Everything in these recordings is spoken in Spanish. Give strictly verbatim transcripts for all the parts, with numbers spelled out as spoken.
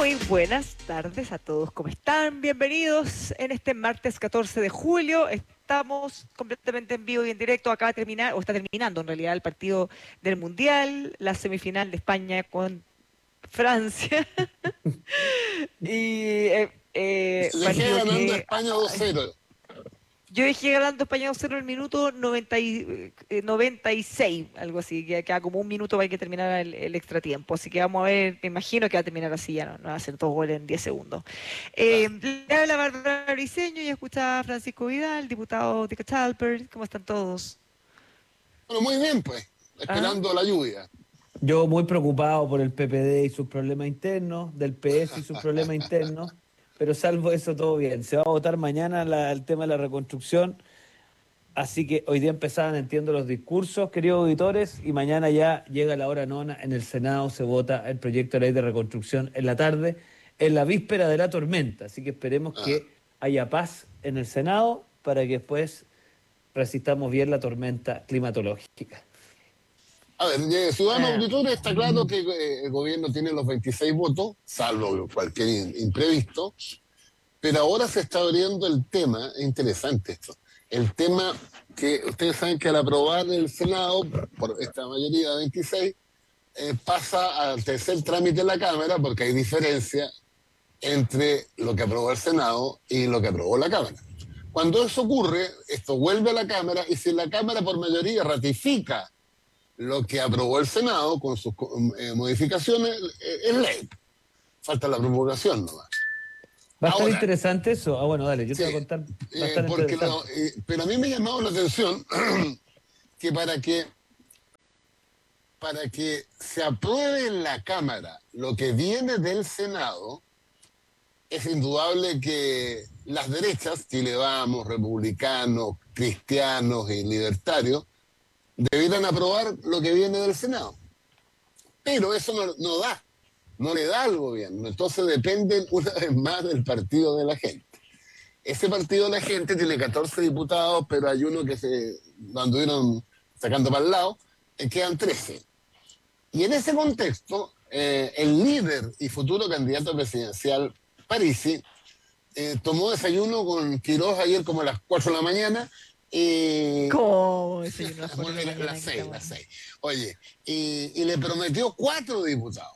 Muy buenas tardes a todos, ¿cómo están? Bienvenidos en este martes catorce de julio. Estamos completamente en vivo y en directo. Acaba de terminar, o está terminando en realidad, el partido del Mundial, la semifinal de España con Francia. y eh, eh, Dejé partido ganando a que España dos cero. yo dejé ganando España dos cero en el minuto noventa y, eh, noventa y seis, algo así, que queda como un minuto para que terminara el, el extra tiempo. Así que vamos a ver, me imagino que va a terminar así, ya no, no va a hacer dos goles en diez segundos. Eh, Claro. le habla Bárbara Briceño y escucha a Francisco Vidal, diputado de Cachalper. ¿Cómo están todos? Bueno, muy bien, pues, ¿Ah? esperando la lluvia. Yo muy preocupado por el P P D y sus problemas internos, del P S y sus problemas internos, pero salvo eso todo bien. Se va a votar mañana la- el tema de la reconstrucción, así que hoy día empezaban, entiendo, los discursos, queridos auditores, y mañana ya llega la hora nona, en el Senado se vota el proyecto de ley de reconstrucción en la tarde, en la víspera de la tormenta, así que esperemos Ah. que haya paz en el Senado para que después resistamos bien la tormenta climatológica. A ver, eh, ciudadanos Eh, auditores, está claro que eh, el gobierno tiene los veintiséis votos, salvo cualquier in- imprevisto, pero ahora se está abriendo el tema, es interesante esto, el tema que ustedes saben que al aprobar el Senado, por esta mayoría de veintiséis, eh, pasa al tercer trámite en la Cámara porque hay diferencia entre lo que aprobó el Senado y lo que aprobó la Cámara. Cuando eso ocurre, esto vuelve a la Cámara y si la Cámara por mayoría ratifica lo que aprobó el Senado con sus eh, modificaciones, eh, es ley. Falta la promulgación nomás. Va a estar Ahora, interesante eso. Ah, bueno, dale, yo te sí, voy a contar. Va a eh, estar porque lo, interesante. eh, pero a mí me ha llamado la atención que para que para que se apruebe en la Cámara lo que viene del Senado, es indudable que las derechas, Chile Vamos, republicanos, cristianos y libertarios, debieran aprobar lo que viene del Senado. Pero eso no, no da, no le da al gobierno. Entonces dependen una vez más del partido de la gente. Ese partido de la gente tiene catorce diputados, pero hay uno que se lo anduvieron sacando para el lado, y quedan trece. Y en ese contexto, eh, el líder y futuro candidato presidencial, Parisi, eh, tomó desayuno con Quirós ayer como a las cuatro de la mañana. Y ¿Cómo desayuno a las cuatro de la las mañana? las ¿Qué seis, estamos las hablando? seis. Oye, y, y le prometió cuatro diputados.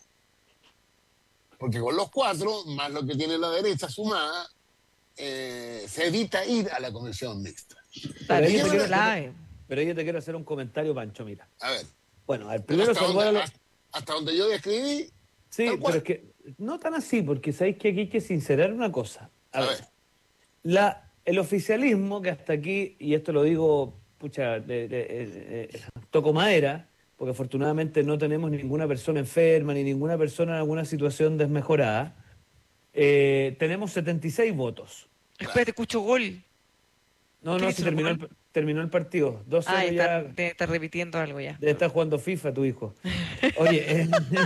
Porque con los cuatro, más lo que tiene la derecha sumada, eh, se evita ir a la convención mixta. Pero Claro, Me ahí yo eso te llama es quiero, la- yo te- clave. pero ahí yo te quiero hacer un comentario, Pancho, mira. a ver, Bueno, al pero primero hasta donde, saludar a los. hasta, hasta donde yo describí, tal Sí, pero cual. es que no tan así, porque sabéis que aquí hay que sincerar una cosa. A A ver, ver, la, el oficialismo, que hasta aquí, y esto lo digo, pucha, de- de- de- de- toco madera, porque afortunadamente no tenemos ninguna persona enferma, ni ninguna persona en alguna situación desmejorada, eh, tenemos setenta y seis votos. Espérate, claro. escucho gol. No, ¿Quién no, se hizo el terminó gol? el, terminó el partido. dos Ah, cero está, ya, debe estar repitiendo algo ya. debe estar jugando FIFA tu hijo. Oye, eh,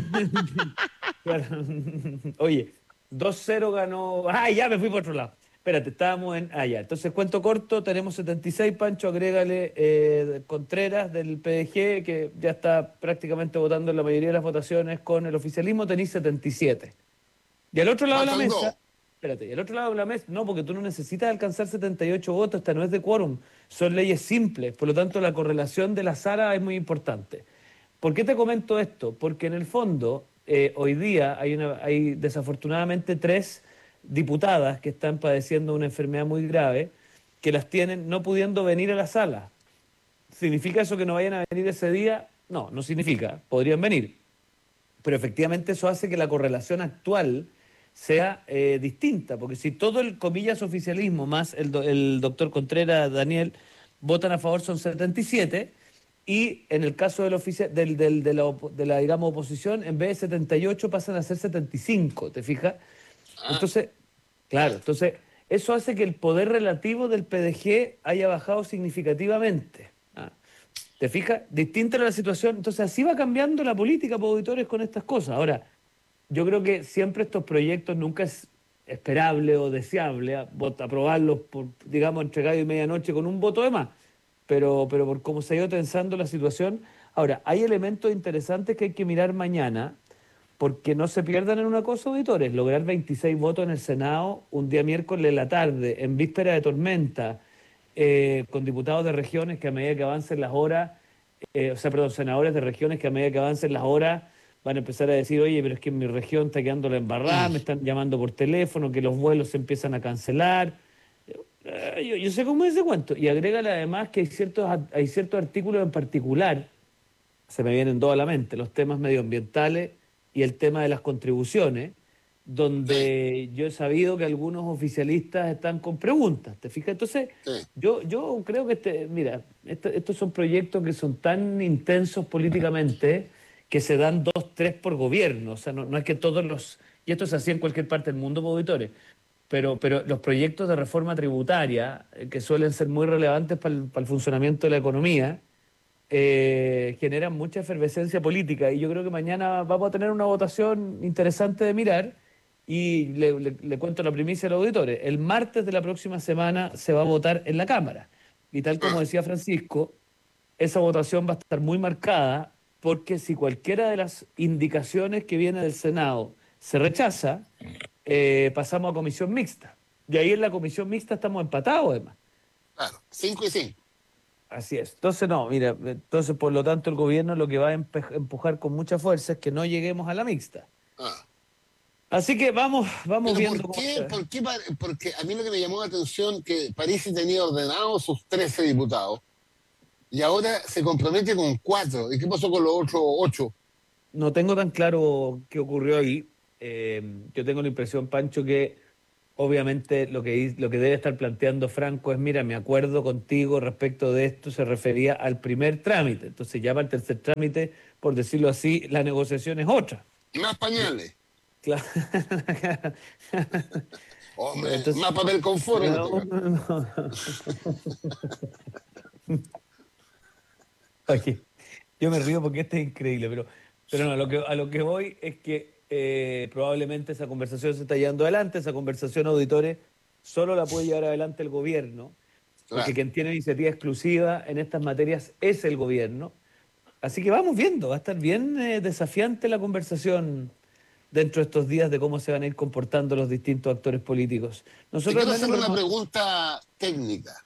claro, oye, dos cero ganó. Ah, ya me fui por otro lado. Espérate, estábamos en. Ah, ya. Entonces, cuento corto, tenemos setenta y seis, Pancho, agrégale eh, Contreras del P D G, que ya está prácticamente votando en la mayoría de las votaciones con el oficialismo, tenéis setenta y siete. Y al otro lado de la Faltan mesa, dos. espérate, y al otro lado de la mesa, no, porque tú no necesitas alcanzar setenta y ocho votos, esta no es de quórum, son leyes simples, por lo tanto la correlación de la Sara es muy importante. ¿Por qué te comento esto? Porque en el fondo, eh, hoy día hay, una, hay desafortunadamente tres diputadas que están padeciendo una enfermedad muy grave, que las tienen no pudiendo venir a la sala. ¿Significa eso que no vayan a venir ese día? No, no significa, podrían venir, pero efectivamente eso hace que la correlación actual sea eh, distinta, porque si todo el comillas oficialismo más el, do- el doctor Contreras, Daniel, votan a favor son setenta y siete, y en el caso del oficia- del, del- de, la, opo- de la, digamos, oposición, en vez de setenta y ocho pasan a ser setenta y cinco, ¿te fijas? Ah, Entonces, claro, claro. entonces eso hace que el poder relativo del P D G haya bajado significativamente. ¿Ah? ¿Te fijas? Distinta era la situación. Entonces, así va cambiando la política, por auditores, con estas cosas. Ahora, yo creo que siempre estos proyectos nunca es esperable o deseable a- vot- aprobarlos por, digamos, entre gallo y medianoche con un voto de más. Pero, pero por cómo se ha ido tensando la situación. Ahora, hay elementos interesantes que hay que mirar mañana, porque no se pierdan en una cosa, auditores, lograr veintiséis votos en el Senado un día miércoles en la tarde, en víspera de tormenta, eh, con diputados de regiones que a medida que avancen las horas, eh, o sea, perdón, senadores de regiones que a medida que avancen las horas van a empezar a decir, oye, pero es que en mi región está quedando la embarrada, me están llamando por teléfono, que los vuelos se empiezan a cancelar. Eh, yo, yo sé cómo es ese cuento. Y agrégale además que hay ciertos, hay ciertos artículos en particular, se me vienen dos a la mente, los temas medioambientales y el tema de las contribuciones, Sí, donde yo he sabido que algunos oficialistas están con preguntas, ¿te fijas? Entonces, sí. yo, yo creo que, este, mira, este- estos son proyectos que son tan intensos políticamente que se dan dos, tres por gobierno, o sea, no, no es que todos los, y esto es así en cualquier parte del mundo, pues, auditores, pero, pero los proyectos de reforma tributaria, eh, que suelen ser muy relevantes para el, para el funcionamiento de la economía, eh, generan mucha efervescencia política y yo creo que mañana vamos a tener una votación interesante de mirar y le, le- le cuento la primicia a los auditores. El martes de la próxima semana se va a votar en la Cámara y tal como Ah, decía Francisco, esa votación va a estar muy marcada porque si cualquiera de las indicaciones que viene del Senado se rechaza, eh, pasamos a comisión mixta. Y ahí en la comisión mixta estamos empatados, además. claro, cinco y cinco. Así es. Entonces, no, mira, entonces por lo tanto el gobierno lo que va a empe- empujar con mucha fuerza es que no lleguemos a la mixta. Ah. Así que vamos, vamos Pero viendo ¿por cómo qué? se... ¿Por qué? pa- Porque a mí lo que me llamó la atención que París tenía ordenados sus trece diputados y ahora se compromete con cuatro. ¿Y qué pasó con los otros ocho? No tengo tan claro qué ocurrió ahí. Eh, yo tengo la impresión, Pancho, que obviamente lo que, di- lo que debe estar planteando Franco es, mira, me acuerdo contigo respecto de esto, se refería al primer trámite. Entonces ya para el tercer trámite, por decirlo así, la negociación es otra. Más pañales. Claro. Hombre, Entonces, más papel confort en este no, caso. no, no. Oye, yo me río porque este es increíble, pero, pero no, a lo que, a lo que voy es que eh, probablemente esa conversación se está llevando adelante, esa conversación, auditores, solo la puede llevar adelante el gobierno, porque Claro. quien tiene iniciativa exclusiva en estas materias es el gobierno. Así que vamos viendo, va a estar bien eh, desafiante la conversación dentro de estos días de cómo se van a ir comportando los distintos actores políticos. Te Nosotros al quiero menos hacer lo una hemos... pregunta técnica,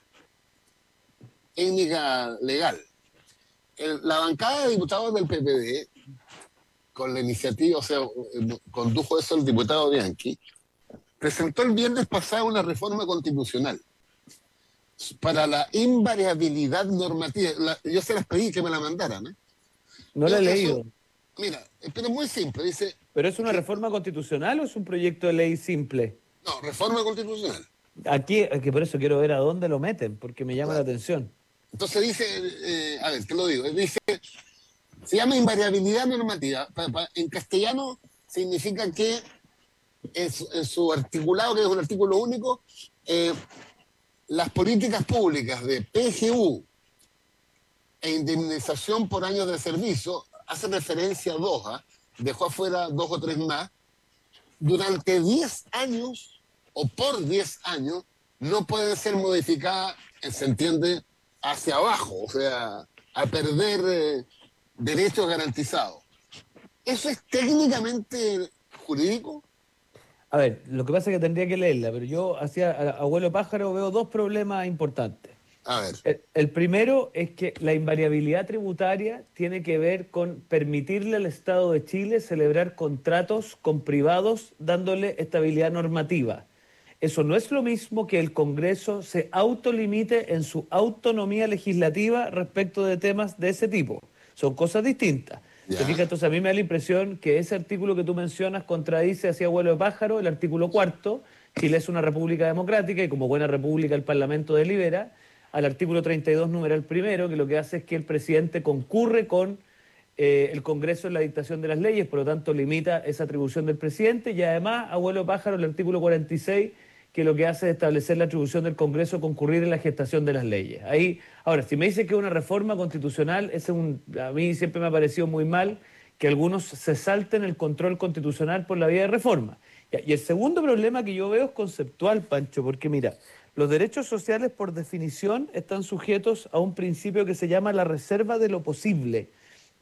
técnica legal. El- la bancada de diputados del P P D, con la iniciativa, o sea, eh, condujo eso el diputado Bianchi, presentó el viernes pasado una reforma constitucional para la invariabilidad normativa. La- yo se las pedí que me la mandaran, ¿eh? No lo he E- leído. Eso, mira, pero es muy simple. Dice ¿Pero es una que, reforma constitucional o es un proyecto de ley simple? no, reforma constitucional. Aquí, es que por eso quiero ver a dónde lo meten, porque me llama la Claro. atención. Entonces dice, eh, a ver, te lo digo, dice, se llama invariabilidad normativa. Pa- pa- en castellano significa que en su, en su articulado, que es un artículo único, eh, las políticas públicas de P G U e indemnización por años de servicio, hace referencia a dos, ¿ah? Dejó afuera dos o tres más, durante diez años o por diez años no pueden ser modificadas, eh, se entiende, hacia abajo, o sea, a perder eh, derechos garantizados. ¿Eso es técnicamente jurídico? A ver, lo que pasa es que tendría que leerla, pero yo hacia a- abuelo pájaro veo dos problemas importantes. A ver, El, el primero es que la invariabilidad tributaria tiene que ver con permitirle al Estado de Chile celebrar contratos con privados dándole estabilidad normativa. Eso no es lo mismo que el Congreso se autolimite en su autonomía legislativa respecto de temas de ese tipo. Son cosas distintas. ¿Te ya, fijas? Entonces a mí me da la impresión que ese artículo que tú mencionas contradice hacia vuelo de pájaro el artículo cuarto. Chile es una república democrática y como buena república el Parlamento delibera, al artículo treinta y dos, numeral primero, que lo que hace es que el presidente concurre con eh, el Congreso en la dictación de las leyes, por lo tanto limita esa atribución del presidente y además, abuelo pájaro, el artículo cuarenta y seis, que lo que hace es establecer la atribución del Congreso a concurrir en la gestación de las leyes. Ahí, ahora, si me dice que es una reforma constitucional, ese es un, a mí siempre me ha parecido muy mal que algunos se salten el control constitucional por la vía de reforma. Y el segundo problema que yo veo es conceptual, Pancho, porque mira, los derechos sociales por definición están sujetos a un principio que se llama la reserva de lo posible,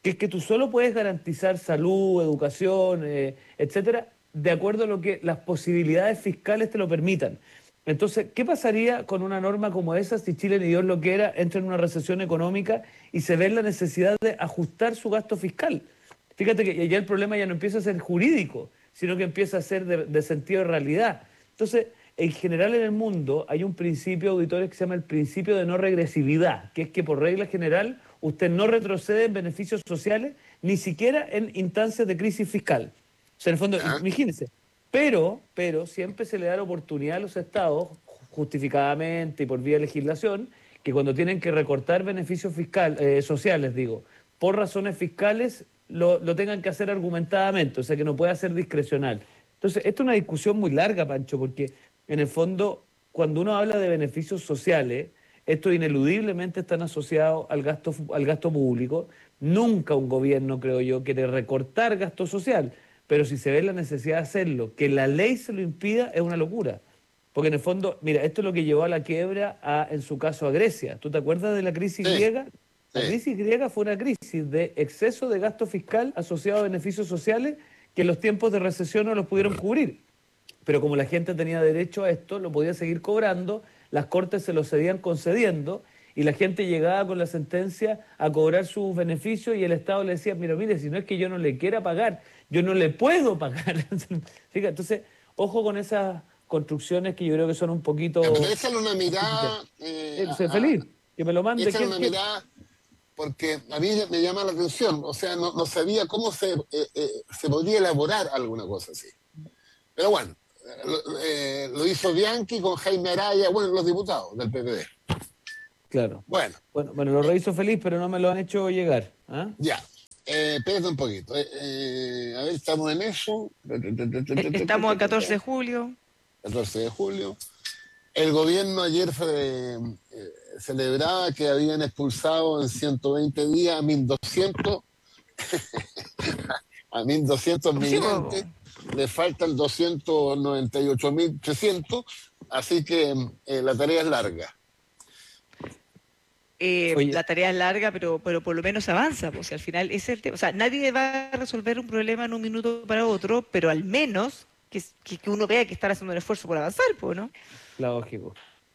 que es que tú solo puedes garantizar salud, educación, eh, etcétera, de acuerdo a lo que las posibilidades fiscales te lo permitan. Entonces, ¿qué pasaría con una norma como esa si Chile, ni Dios lo quiera, entra en una recesión económica y se ve la necesidad de ajustar su gasto fiscal? Fíjate que ya el problema ya no empieza a ser jurídico, sino que empieza a ser de, de sentido de realidad. Entonces, en general en el mundo hay un principio, auditores, que se llama el principio de no regresividad, que es que por regla general usted no retrocede en beneficios sociales, ni siquiera en instancias de crisis fiscal. O sea, en el fondo, ¿Ah? imagínense, pero, pero siempre se le da la oportunidad a los estados, justificadamente y por vía de legislación, que cuando tienen que recortar beneficios fiscal, eh, sociales, digo, por razones fiscales, lo, lo tengan que hacer argumentadamente, o sea, que no pueda ser discrecional. Entonces, esto es una discusión muy larga, Pancho, porque en el fondo, cuando uno habla de beneficios sociales, estos ineludiblemente están asociados al gasto, al gasto público. Nunca un gobierno, creo yo, quiere recortar gasto social, pero si se ve la necesidad de hacerlo, que la ley se lo impida, es una locura. Porque en el fondo, mira, esto es lo que llevó a la quiebra, a, en su caso, a Grecia. ¿Tú te acuerdas de la crisis Sí, griega? La sí. crisis griega fue una crisis de exceso de gasto fiscal asociado a beneficios sociales que en los tiempos de recesión no los pudieron cubrir. Pero como la gente tenía derecho a esto, lo podía seguir cobrando, las cortes se lo seguían concediendo y la gente llegaba con la sentencia a cobrar sus beneficios y el Estado le decía, mira, mire, si no es que yo no le quiera pagar, yo no le puedo pagar. Fíjate, entonces, ojo con esas construcciones que yo creo que son un poquito... Ya, pero échale una mirada, eh, Eh, soy a- a- feliz, que me lo mande. échale ¿Qué- una qué? mirada, porque a mí me llama la atención, o sea, no, no sabía cómo se, eh, eh, se podría elaborar alguna cosa así. Pero bueno, eh, lo, eh, lo hizo Bianchi con Jaime Araya, bueno, los diputados del P P D. Claro. Bueno, Bueno, bueno, lo eh, rehizo feliz, pero no me lo han hecho llegar. ¿Ah? ya, eh, espérate un poquito. Eh, eh, a ver, estamos en eso. Eh, Estamos a catorce de julio. catorce de julio. El gobierno ayer fue, eh, celebraba que habían expulsado en ciento veinte días a mil doscientos a mil doscientos Sí, migrantes, po. le faltan doscientos noventa y ocho mil trescientos, así que eh, la tarea es larga. Eh, Oye, la tarea es larga, pero, pero por lo menos avanza, pues al final ese es el tema. O sea, nadie va a resolver un problema en un minuto para otro, pero al menos que, que, que uno vea que están haciendo un esfuerzo por avanzar, pues, ¿no? lógico,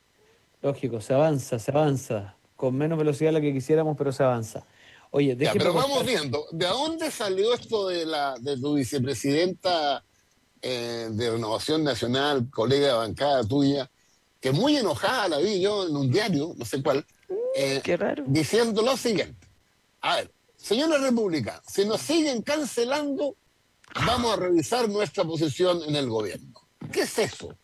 lógico, se avanza, se avanza, con menos velocidad de la que quisiéramos, pero se avanza. Oye, Ya, déjeme pero vamos contar, viendo, ¿de dónde salió esto de, la, de tu vicepresidenta eh, de Renovación Nacional, colega de bancada tuya, que muy enojada la vi yo en un diario, no sé cuál, eh, Qué raro. diciendo lo siguiente? A ver, señora República, si nos siguen cancelando, vamos a revisar nuestra posición en el gobierno. ¿Qué es eso?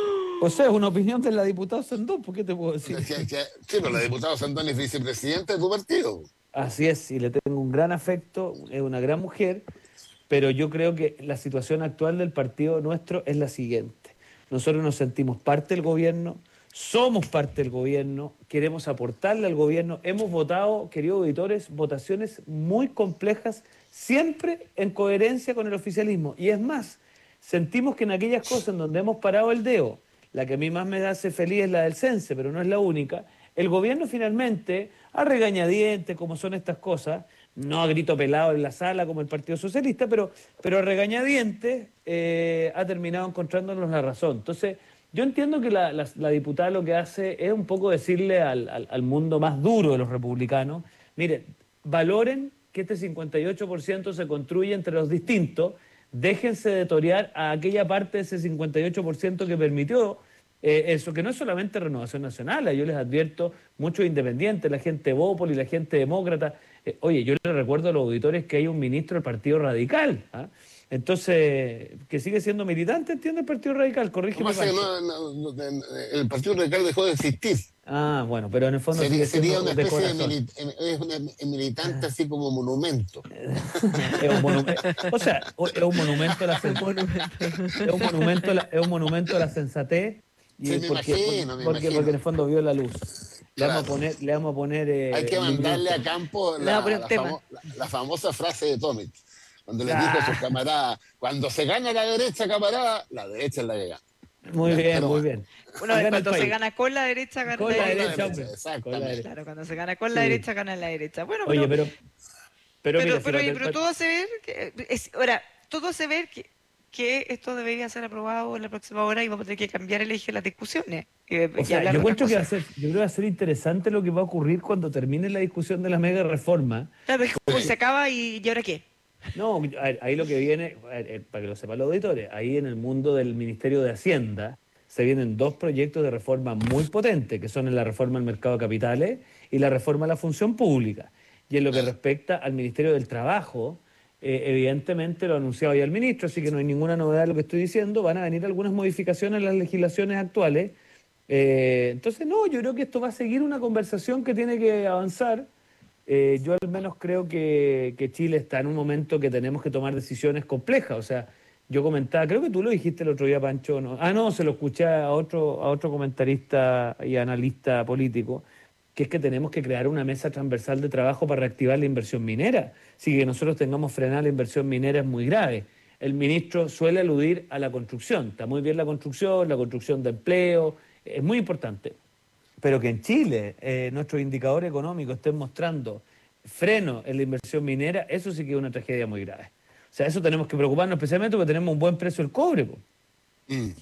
o sea, es una opinión de la diputada Sandón, ¿por qué te puedo decir? Que, que, sí, pero la diputada Santón es vicepresidenta de tu partido. Así es, y le tengo un gran afecto, es una gran mujer, pero yo creo que la situación actual del partido nuestro es la siguiente. Nosotros nos sentimos parte del gobierno, somos parte del gobierno, queremos aportarle al gobierno, hemos votado, queridos auditores, votaciones muy complejas, siempre en coherencia con el oficialismo. Y es más, sentimos que en aquellas cosas en donde hemos parado el dedo, la que a mí más me hace feliz es la del Cense, pero no es la única, el gobierno finalmente, a regañadientes, como son estas cosas, no a grito pelado en la sala como el Partido Socialista, pero, pero a regañadientes eh, ha terminado encontrándonos la razón. Entonces, yo entiendo que la, la, la diputada lo que hace es un poco decirle al, al, al mundo más duro de los republicanos, mire, valoren que este cincuenta y ocho por ciento se construye entre los distintos, déjense de torear a aquella parte de ese cincuenta y ocho por ciento que permitió eh, eso, que no es solamente Renovación Nacional, yo les advierto, muchos independientes, la gente Bópoli, la gente demócrata, eh, oye, yo les recuerdo a los auditores que hay un ministro del Partido Radical, ¿ah? Entonces, que sigue siendo militante, entiende el Partido Radical, Lo que corrígeme, pasa es que Pancho. no, no, no, el Partido Radical dejó de existir. Ah, bueno, pero en el fondo Sería, sigue sería siendo una de especie de corazón. mili- es una militante así como monumento. Es un monumento, o sea, o- es un monumento a la Un sen- monumento. es un monumento a la, es un monumento a la sensatez Sí, y me porque, imagino, porque, me porque, porque imagino. en el fondo vio la luz. Le vamos a Claro. poner, le vamos a poner Hay eh, que el mandarle librito. a campo Le vamos a poner la, un la, tema. famo- la- la famosa frase de Tomic, cuando les dijo a sus Ah, camaradas, cuando se gana la derecha, camarada, la derecha es la que gana. muy Ya, bien, pero muy bueno, bien. Bueno, Y gana el cuando se país. gana con la derecha, gana Con la la con la derecha. derecha, derecha, hombre. Con la exactamente. derecha. Claro, cuando se gana con la Sí. derecha, gana la derecha. Bueno, Oye, pero pero Pero, Pero, mira, si pero, la oye, te- pero todo hace ver que, es, ahora, todo hace ver que, que esto debería ser aprobado en la próxima hora y vamos a tener que cambiar el eje de las discusiones y, o y sea, hablar yo de otras encuentro que va a cosas. ser, yo creo que va a ser interesante lo que va a ocurrir cuando termine la discusión de la mega reforma. Claro, es como se Sí. acaba y, ¿y ahora qué? No, a ver, ahí lo que viene, a ver, eh, para que lo sepan los auditores, ahí en el mundo del Ministerio de Hacienda se vienen dos proyectos de reforma muy potentes, que son la reforma al mercado de capitales y la reforma a la función pública. Y en lo que Ah, respecta al Ministerio del Trabajo, eh, evidentemente lo ha anunciado ya el ministro, así que no hay ninguna novedad de lo que estoy diciendo, van a venir algunas modificaciones en las legislaciones actuales. Eh, entonces, no, yo creo que esto va a seguir una conversación que tiene que avanzar. Eh, yo al menos creo que, que Chile está en un momento que tenemos que tomar decisiones complejas. O sea, yo comentaba, creo que tú lo dijiste el otro día, Pancho, ¿no? Ah, no, se lo escuché a otro, a otro comentarista y analista político, que es que tenemos que crear una mesa transversal de trabajo para reactivar la inversión minera. Si que nosotros tengamos frenada la inversión minera es muy grave. El ministro suele aludir a la construcción. Está muy bien la construcción, la construcción de empleo, es muy importante. Pero que en Chile eh, nuestros indicadores económicos estén mostrando freno en la inversión minera, eso sí que es una tragedia muy grave. O sea, eso tenemos que preocuparnos especialmente porque tenemos un buen precio del cobre, po. mm,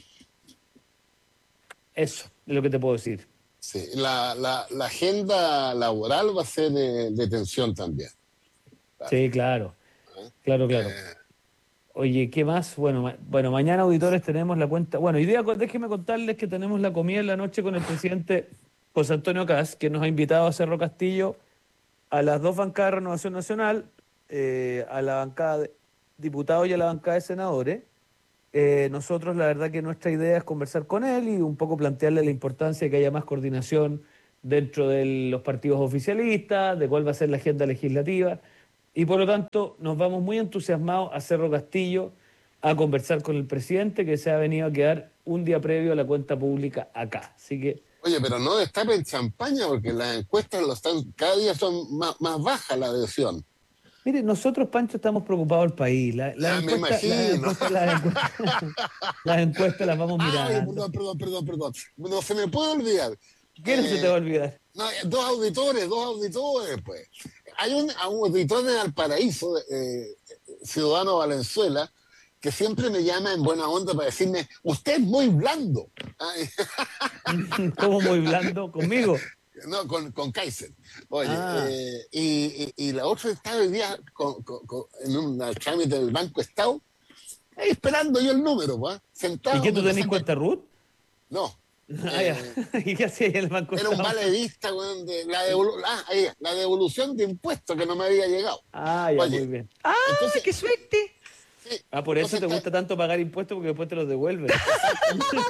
Eso es lo que te puedo decir. sí. La, la, la agenda laboral va a ser de, de tensión también. Claro. Sí, claro, claro, claro. Eh, Oye, ¿qué más? Bueno, ma- bueno, mañana auditores tenemos la cuenta. Bueno, hoy día co- déjenme contarles que tenemos la comida en la noche con el presidente José Antonio Caz, que nos ha invitado a Cerro Castillo a las dos bancadas de Renovación Nacional, eh, a la bancada de diputados y a la bancada de senadores. Eh, nosotros, la verdad que nuestra idea es conversar con él y un poco plantearle la importancia de que haya más coordinación dentro de los partidos oficialistas, de cuál va a ser la agenda legislativa. Y por lo tanto, nos vamos muy entusiasmados a Cerro Castillo a conversar con el presidente que se ha venido a quedar un día previo a la cuenta pública acá. Así que, Oye, pero no destapen champaña porque las encuestas lo están, cada día son más, más bajas la adhesión. mire, nosotros, Pancho, estamos preocupados del país. La- las Ah, me encuestas, las imagino. encuestas, las encuestas, las encuestas las vamos Ay, mirando. perdón, perdón, perdón, perdón. No se me puede olvidar. ¿Qué no se te va Eh, a olvidar? no, dos auditores, dos auditores, pues. Hay un, a un auditor de Valparaíso, eh, ciudadano Valenzuela, que siempre me llama en buena onda para decirme, usted es muy blando. Ay, ¿Cómo muy blando conmigo? no, con, con Kaiser. Oye, Ah, eh, y, y, y la otra estaba hoy día con, con, con, en un trámite del Banco Estado, ahí esperando yo el número, pues, ¿y sentado, qué me tú tenés empezó a... cuenta Ruth? No. Ah, ya. eh, ¿Y qué hacía ahí en el Banco Era un Estado? valedista, weón, de la, devolu- ah, ahí, la devolución de impuestos que no me había llegado. Ah, ya, muy Oye, bien. ¡Ah, entonces, qué suerte! sí, Ah, por eso entonces te está, gusta tanto pagar impuestos porque después te los devuelven. exactamente.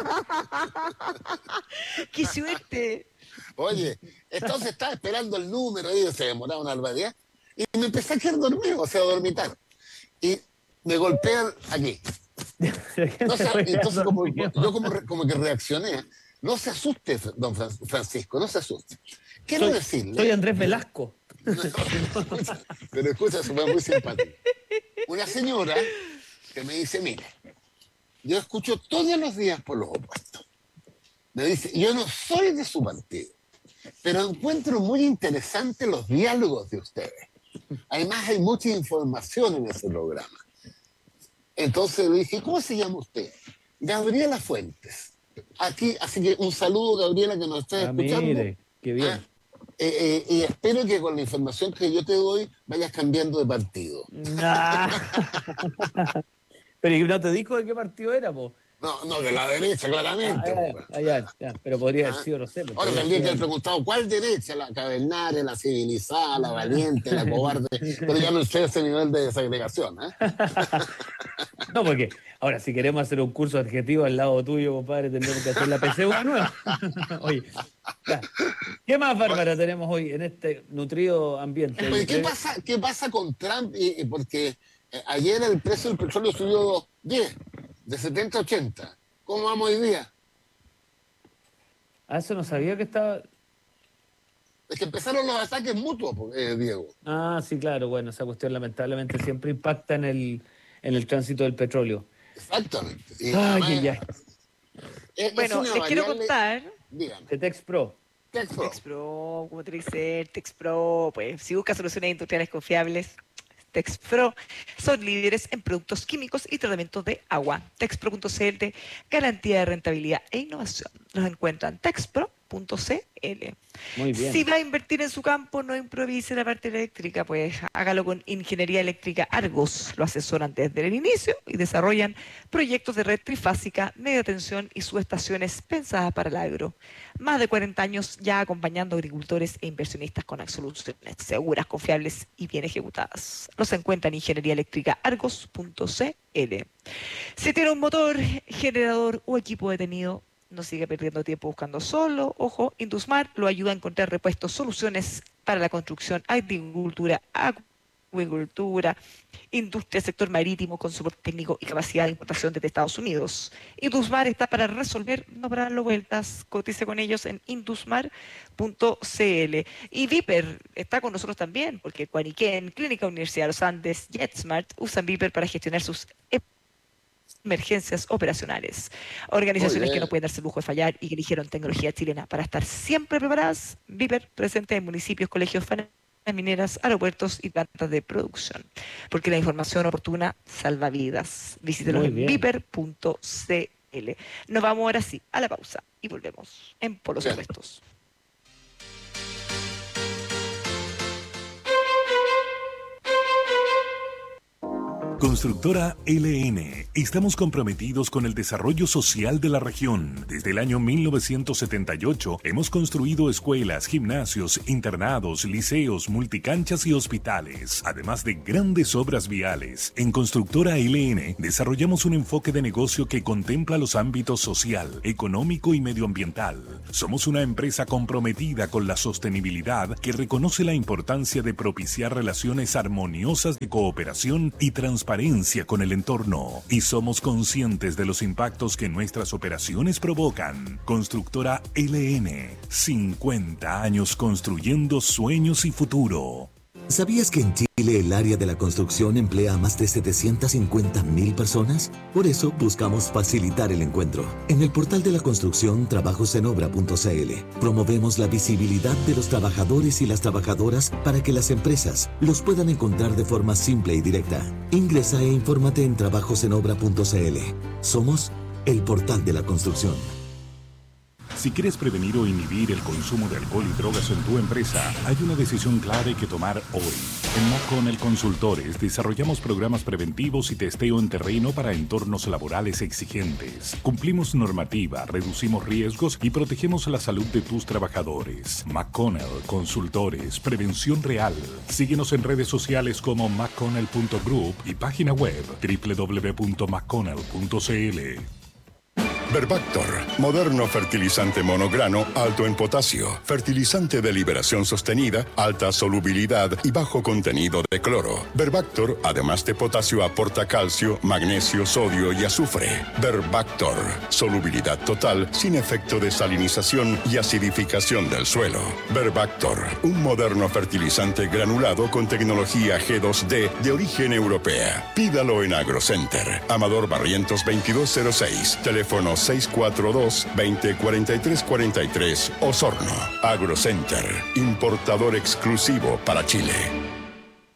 ¡Qué suerte! Oye, entonces estaba esperando el número y se demoraba una barbaridad. Y me empecé a quedar dormido, o sea, a dormitar. Y me golpean aquí. No se- entonces, como, yo como, re- como que reaccioné. No se asuste, don Fran- Francisco, no se asuste. Quiero Soy, soy decirle, Andrés Velasco. no, escucha, pero escucha, eso fue muy simpático. Una señora que me dice, mire, yo escucho todos los días por los opuestos. Me dice, yo no soy de su partido, pero encuentro muy interesantes los diálogos de ustedes. Además, hay mucha información en ese programa. Entonces le dije, ¿cómo se llama usted? Gabriela Fuentes. Aquí, así que un saludo, Gabriela, que nos está Ah, escuchando. mire, qué Ah, bien. eh, eh, y espero que con la información que yo te doy vayas cambiando de partido. Ah. Pero ¿y no te dijo de qué partido era, po? No, no, de la derecha, Ah, claramente. ya, pues. ya, ya, ya. Pero podría haber Ah, sido, no sé, pues, ahora podría haber tendría que haber sido. preguntado cuál derecha, la cavernaria, la civilizada, la valiente, la cobarde, pero ya no sé ese nivel de desagregación. ¿eh? No, porque ahora si queremos hacer un curso de adjetivo al lado tuyo, compadre, tendremos que hacer la P C U nueva. Oye, ya. ¿Qué más, Bárbara, tenemos hoy en este nutrido ambiente? Oye, ¿qué Pre- pasa, qué pasa con Trump? Y, y porque eh, ayer el precio del petróleo subió diez, de setenta a ochenta. ¿Cómo vamos hoy día? Ah, eso no sabía que estaba. Es que empezaron los ataques mutuos, eh, Diego. Ah, sí, claro, bueno, esa cuestión lamentablemente siempre impacta en el, en el tránsito del petróleo. Exactamente. Y Ay, además, ay, ay. es, es Bueno, una les quiero variable... contar Dígame. Tetex Pro. Texpro. Texpro, como te dice, Texpro, pues si buscas soluciones industriales confiables, Texpro son líderes en productos químicos y tratamientos de agua. Texpro punto c l, garantía de rentabilidad e innovación. Los encuentran en texpro punto c l. Muy bien. Si va a invertir en su campo, no improvise la parte eléctrica, pues hágalo con Ingeniería Eléctrica Argos. Lo asesoran desde el inicio y desarrollan proyectos de red trifásica, media tensión y subestaciones pensadas para el agro. Más de cuarenta años ya acompañando a agricultores e inversionistas con soluciones seguras, confiables y bien ejecutadas. Los encuentran en Ingeniería Eléctrica Argos punto c l. Si tiene un motor, generador o equipo detenido, no sigue perdiendo tiempo buscando solo. Ojo, Indusmar lo ayuda a encontrar repuestos, soluciones para la construcción, agricultura, acuicultura, industria, sector marítimo, con soporte técnico y capacidad de importación desde Estados Unidos. Indusmar está para resolver, no para darle vueltas. Cotice con ellos en indusmar punto c l. Y Viper está con nosotros también, porque Cuaniquén, Clínica Universidad de los Andes, JetSmart usan Viper para gestionar sus emergencias operacionales. Organizaciones que no pueden darse el lujo de fallar y que eligieron tecnología chilena para estar siempre preparadas. Viper presente en municipios, colegios, faenas mineras, aeropuertos y plantas de producción. Porque la información oportuna salva vidas. Visítelos en viper punto c l. Nos vamos ahora sí a la pausa y volvemos en Polos Opuestos. Constructora L N. Estamos comprometidos con el desarrollo social de la región. Desde el año mil novecientos setenta y ocho hemos construido escuelas, gimnasios, internados, liceos, multicanchas y hospitales, además de grandes obras viales. En Constructora L N desarrollamos un enfoque de negocio que contempla los ámbitos social, económico y medioambiental. Somos una empresa comprometida con la sostenibilidad que reconoce la importancia de propiciar relaciones armoniosas de cooperación y transparencia con el entorno, y somos conscientes de los impactos que nuestras operaciones provocan. Constructora L N, cincuenta años construyendo sueños y futuro. ¿Sabías que en Chile el área de la construcción emplea a más de setecientas cincuenta mil personas? Por eso buscamos facilitar el encuentro. En el portal de la construcción trabajos en obra punto c l promovemos la visibilidad de los trabajadores y las trabajadoras para que las empresas los puedan encontrar de forma simple y directa. Ingresa e infórmate en trabajos en obra punto c l. Somos el portal de la construcción. Si quieres prevenir o inhibir el consumo de alcohol y drogas en tu empresa, hay una decisión clave que tomar hoy. En McConnell Consultores desarrollamos programas preventivos y testeo en terreno para entornos laborales exigentes. Cumplimos normativa, reducimos riesgos y protegemos la salud de tus trabajadores. McConnell Consultores, prevención real. Síguenos en redes sociales como mcconnell punto group y página web doble u doble u doble u punto mcconnell punto c l. Verbactor, moderno fertilizante monograno alto en potasio, fertilizante de liberación sostenida, alta solubilidad y bajo contenido de cloro. Verbactor, además de potasio, aporta calcio, magnesio, sodio y azufre. Verbactor, solubilidad total, sin efecto de salinización y acidificación del suelo. Verbactor, un moderno fertilizante granulado con tecnología G dos D de origen europea. Pídalo en AgroCenter. Amador Barrientos veintidós cero seis, teléfono seis cuatro dos, veinte, cuarenta y tres cuarenta y tres, Osorno. AgroCenter, importador exclusivo para Chile.